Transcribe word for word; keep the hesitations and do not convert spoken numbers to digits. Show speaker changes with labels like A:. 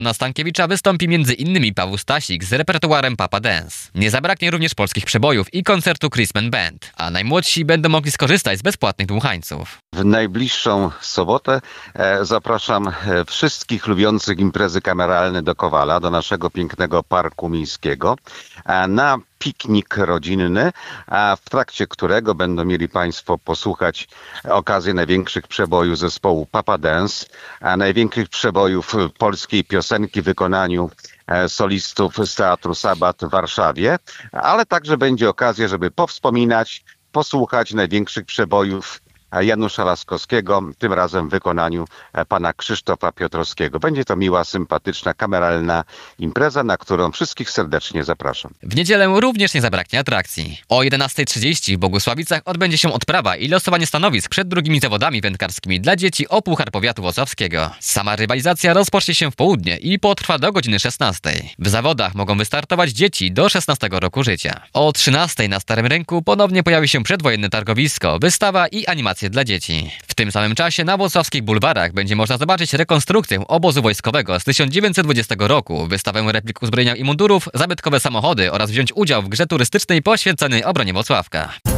A: Na Stankiewicza wystąpi między innymi Paweł Stasik z repertuarem Papa Dance. Nie zabraknie również polskich przebojów i koncertu Chrisman Band, a najmłodsi będą mogli skorzystać z bezpłatnych dmuchańców.
B: W najbliższą sobotę e, zapraszam e, wszystkich lubiących imprezy kameralne do Kowala, do naszego pięknego parku miejskiego, e, na piknik rodzinny, a w trakcie którego będą mieli Państwo posłuchać okazji największych przebojów zespołu Papa Dance, a największych przebojów polskiej piosenki w wykonaniu solistów z Teatru Sabat w Warszawie, ale także będzie okazja, żeby powspominać, posłuchać największych przebojów Janusza Laskowskiego, tym razem w wykonaniu pana Krzysztofa Piotrowskiego. Będzie to miła, sympatyczna, kameralna impreza, na którą wszystkich serdecznie zapraszam.
A: W niedzielę również nie zabraknie atrakcji. O jedenastej trzydzieści w Bogusławicach odbędzie się odprawa i losowanie stanowisk przed drugimi zawodami wędkarskimi dla dzieci o Puchar Powiatu Włocławskiego. Sama rywalizacja rozpocznie się w południe i potrwa do godziny szesnastej. W zawodach mogą wystartować dzieci do szesnastego roku życia. O trzynastej na Starym Rynku ponownie pojawi się przedwojenne targowisko, wystawa i animacja dla dzieci. W tym samym czasie na włocławskich bulwarach będzie można zobaczyć rekonstrukcję obozu wojskowego z tysiąc dziewięćset dwudziestego roku, wystawę replik uzbrojenia i mundurów, zabytkowe samochody oraz wziąć udział w grze turystycznej poświęconej obronie Włocławka.